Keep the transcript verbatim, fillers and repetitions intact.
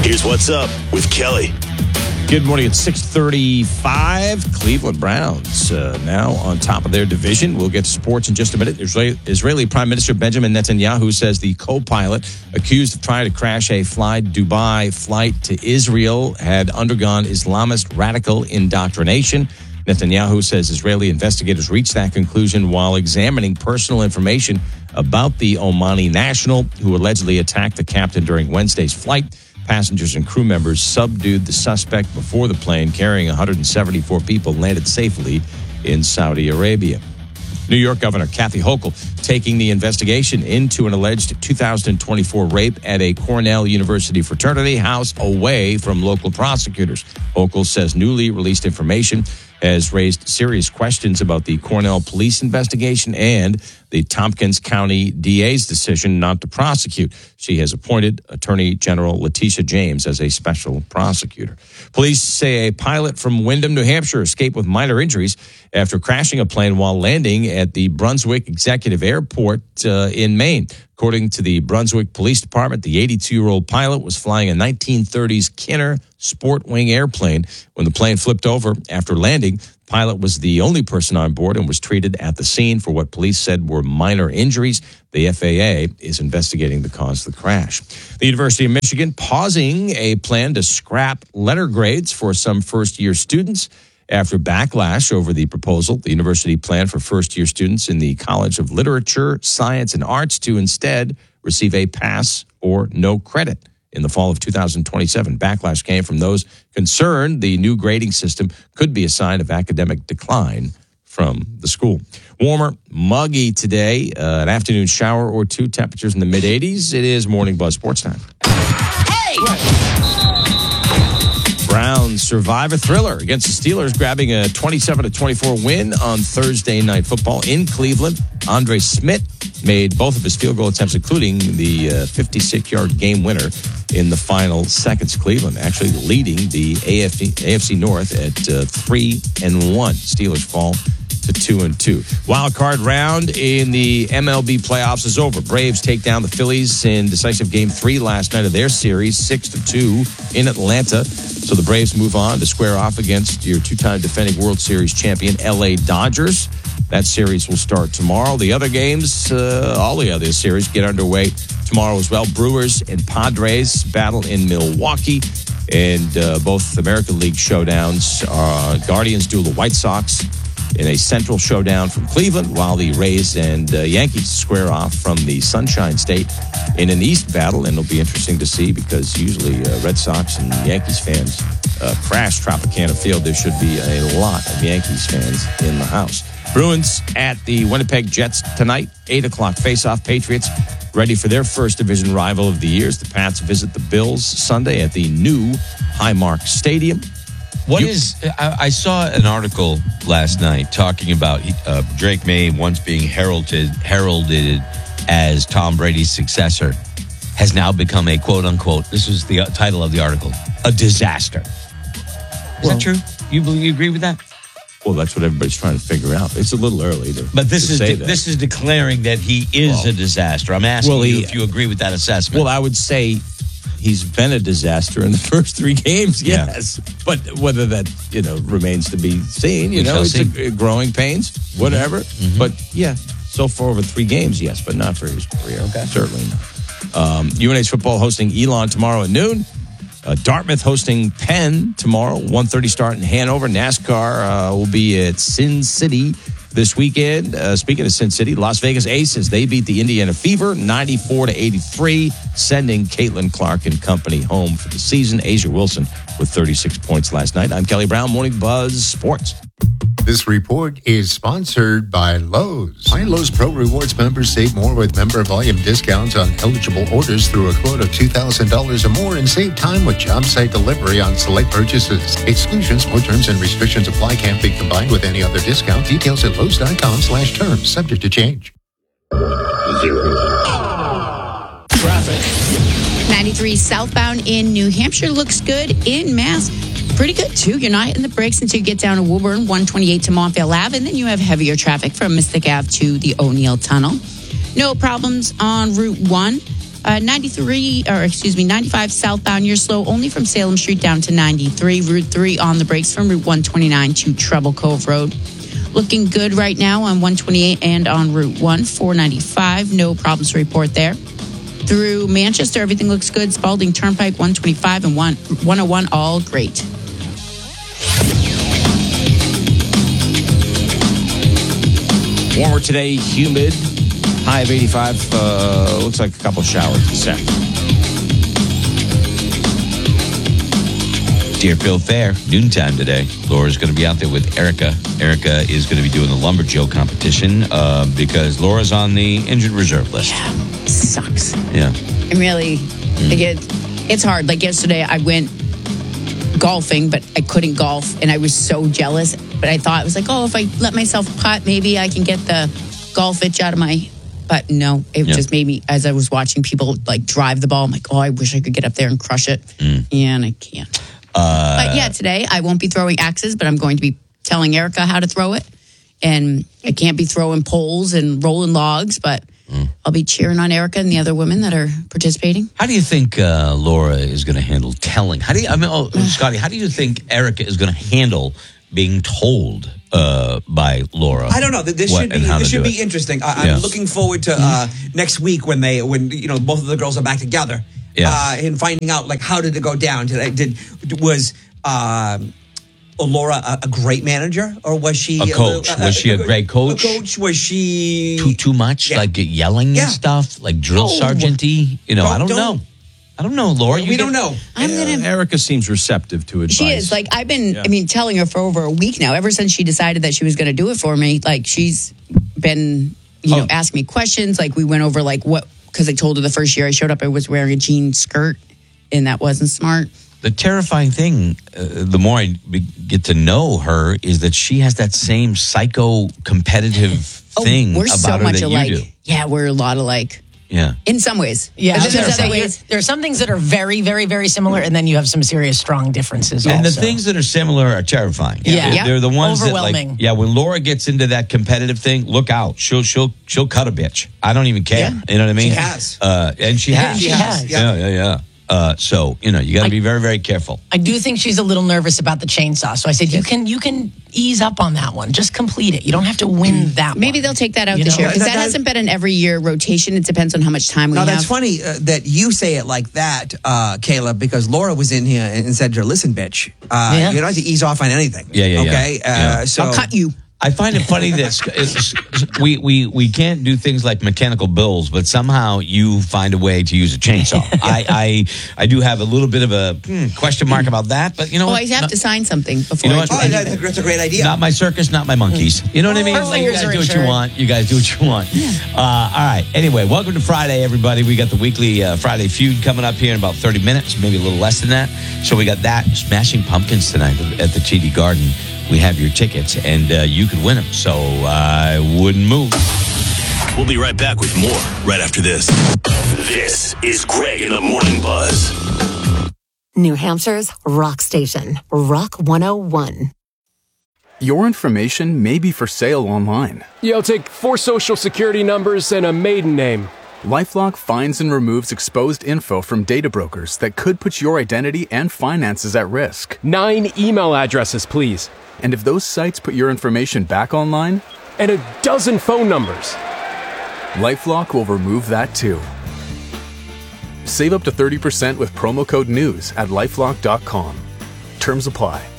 Here's what's up with Kelly. Good morning. It's six thirty-five. Cleveland Browns uh, now on top of their division. We'll get to sports in just a minute. Israeli, Israeli Prime Minister Benjamin Netanyahu says the co-pilot accused of trying to crash a Fly Dubai flight to Israel had undergone Islamist radical indoctrination. Netanyahu says Israeli investigators reached that conclusion while examining personal information about the Omani national who allegedly attacked the captain during Wednesday's flight. Passengers and crew members subdued the suspect before the plane carrying one hundred seventy-four people landed safely in Saudi Arabia. New York Governor Kathy Hochul taking the investigation into an alleged two thousand twenty-four rape at a Cornell University fraternity house away from local prosecutors. Hochul says newly released information has raised serious questions about the Cornell police investigation and the Tompkins County D A's decision not to prosecute. She has appointed Attorney General Letitia James as a special prosecutor. Police say a pilot from Windham, New Hampshire, escaped with minor injuries after crashing a plane while landing at the Brunswick Executive Airport uh, in Maine. According to the Brunswick Police Department, the eighty-two-year-old pilot was flying a nineteen thirties Kinner sport wing airplane. When the plane flipped over after landing, the pilot was the only person on board and was treated at the scene for what police said were minor injuries. The F A A is investigating the cause of the crash. The University of Michigan pausing a plan to scrap letter grades for some first-year students. After backlash over the proposal, the university planned for first-year students in the College of Literature, Science, and Arts to instead receive a pass or no credit in the fall of two thousand twenty-seven. Backlash came from those concerned the new grading system could be a sign of academic decline from the school. Warmer, muggy today, uh, an afternoon shower or two, temperatures in the mid-eighties. It is Morning Buzz Sports Time. Hey! Browns survive a thriller against the Steelers, grabbing a twenty-seven to twenty-four win on Thursday Night Football in Cleveland. Andre Smith made both of his field goal attempts, including the uh, fifty-six-yard game winner in the final seconds. Cleveland actually leading the A F C, A F C North at uh, three and one. Steelers fall to two and two. Wild card round in the M L B playoffs is over. Braves take down the Phillies in decisive game three last night of their series, six to two in Atlanta. So the Braves move on to square off against your two-time defending World Series champion L A Dodgers. That series will start tomorrow. The other games, uh, all the other series get underway tomorrow as well. Brewers and Padres battle in Milwaukee. And uh, both American League showdowns. Uh, Guardians duel the White Sox in a central showdown from Cleveland, while the Rays and uh, Yankees square off from the Sunshine State in an East battle. And it'll be interesting to see because usually uh, Red Sox and Yankees fans uh, crash Tropicana Field. There should be a lot of Yankees fans in the house. Bruins at the Winnipeg Jets tonight, eight o'clock face-off. Patriots ready for their first division rival of the year as the Pats visit the Bills Sunday at the new Highmark Stadium. What You- is? I, I saw an article last night talking about uh, Drake May once being heralded heralded as Tom Brady's successor has now become a quote unquote. This was the title of the article: a disaster. Is Well- that true? You believe, you agree with that? Well, that's what everybody's trying to figure out. It's a little early to But this to is say de- that. this is declaring that he is Well- a disaster. I'm asking Well, you he- if you agree with that assessment. Well, I would say he's been a disaster in the first three games, Yeah. yes. But whether that, you know, remains to be seen, you We know, shall it's see. a, growing pains, whatever. Mm-hmm. But, yeah, so far over three games, yes, but not for his career. Okay. Certainly not. Um, U N H football hosting Elon tomorrow at noon. Uh, Dartmouth hosting Penn tomorrow, one thirty start in Hanover. NASCAR uh, will be at Sin City this weekend. Uh, speaking of Sin City, Las Vegas Aces, they beat the Indiana Fever ninety-four to eighty-three, sending Caitlin Clark and company home for the season. Asia Wilson with thirty-six points last night. I'm Kelly Brown, Morning Buzz Sports. This report is sponsored by Lowe's. Why Lowe's Pro Rewards members save more with member volume discounts on eligible orders through a quote of two thousand dollars or more and save time with job site delivery on select purchases. Exclusions, more terms and restrictions apply. Can't be combined with any other discount. Details at Lowe's.com slash terms. Subject to change. Zero. Traffic. ninety-three southbound in New Hampshire looks good. In Mass, pretty good too. You're not in the brakes until you get down to Woburn, one twenty-eight to Montvale Ave, and then you have heavier traffic from Mystic Ave to the O'Neill Tunnel. No problems on Route one. Uh, ninety-three, or excuse me, ninety-five southbound, you're slow only from Salem Street down to ninety-three. Route three on the brakes from Route one twenty-nine to Treble Cove Road. Looking good right now on one twenty-eight and on Route one, four ninety-five. No problems to report there. Through Manchester, everything looks good. Spalding Turnpike, one twenty-five and one oh one, all great. Warmer today, humid. High of eighty-five. Uh, looks like a couple showers this afternoon. Deerfield Fair, noontime today. Laura's going to be out there with Erica. Erica is going to be doing the Lumberjill competition uh, because Laura's on the injured reserve list. Yeah, sucks. Yeah. And really, mm. like it, it's hard. Like yesterday, I went golfing, but I couldn't golf, and I was so jealous. But I thought, I was like, oh, if I let myself putt, maybe I can get the golf itch out of my... But no, it yeah. just made me, as I was watching people like drive the ball, I'm like, oh, I wish I could get up there and crush it. Mm. Yeah, and I can't. Uh, but yeah, today I won't be throwing axes, but I'm going to be telling Erica how to throw it. And I can't be throwing poles and rolling logs, but mm. I'll be cheering on Erica and the other women that are participating. How do you think uh, Laura is going to handle telling? How do you, I mean, oh, Scotty, how do you think Erica is going to handle being told uh, by Laura? I don't know. This should be this should be interesting. I, I'm yeah. looking forward to uh, next week when they when you know both of the girls are back together. Yeah. Uh, and finding out like how did it go down? Did did was uh, Laura a, a great manager or was she a coach? A, a, was she a, a great coach? A coach? Was she too too much yeah. like yelling yeah. and stuff like drill no. sergeanty? You know, don't, I don't, don't know. I don't know, Laura. You we get, don't know. I'm uh, gonna. Erica seems receptive to advice. She is. Like I've been. Yeah. I mean, telling her for over a week now. Ever since she decided that she was going to do it for me, like she's been, you oh. know, asking me questions. Like we went over like what because I told her the first year I showed up I was wearing a jean skirt, and that wasn't smart. The terrifying thing, uh, the more I be, get to know her, is that she has that same psycho competitive oh, thing we're about so her much that alike. you do. Yeah, we're a lot alike. Yeah. In some ways. Yeah. But There's, other say, ways. there are some things that are very, very, very similar, and then you have some serious, strong differences. And also. the things that are similar are terrifying. Yeah. They're, yeah. they're the ones Overwhelming. that, like, yeah, when Laura gets into that competitive thing, look out. She'll she'll she'll cut a bitch. I don't even care. Yeah. You know what I mean? She has. Uh, and she has. She has. Yeah, yeah, yeah. Uh, so, you know, you got to be very, very careful. I do think she's a little nervous about the chainsaw. So I said, you can you can ease up on that one. Just complete it. You don't have to win that Maybe one. they'll take that out You this know? year. Because That- that, that- hasn't been an every year rotation. It depends on how much time we No, have. that's funny uh, that you say it like that, uh, Caleb, because Laura was in here and said, listen, bitch, uh, Yeah. you don't have to ease off on anything. Yeah, yeah, yeah. Okay? Uh, Yeah. So I'll cut you. I find it funny that it's, we, we we can't do things like mechanical bills, but somehow you find a way to use a chainsaw. I, I I do have a little bit of a hmm, question mark about that, but you know Oh, what? I have Not, to sign something before You know I what? do Oh, anything. that- that's a great idea. not my circus, not my monkeys. You know what I mean? Her Like, you fingers guys are do what you insured. want. You guys do what you want. Uh, all right. Anyway, welcome to Friday, everybody. We got the weekly uh, Friday feud coming up here in about thirty minutes, maybe a little less than that. So we got that. Smashing Pumpkins tonight at the T D Garden. We have your tickets, and uh, you could win them. So I wouldn't move. We'll be right back with more right after this. This is Greg in the Morning Buzz. New Hampshire's rock station, Rock one oh one. Your information may be for sale online. Yeah, I'll take four social security numbers and a maiden name. LifeLock finds and removes exposed info from data brokers that could put your identity and finances at risk. Nine email addresses, please. And if those sites put your information back online, And a dozen phone numbers. LifeLock will remove that too. Save up to thirty percent with promo code NEWS at lifelock dot com. Terms apply.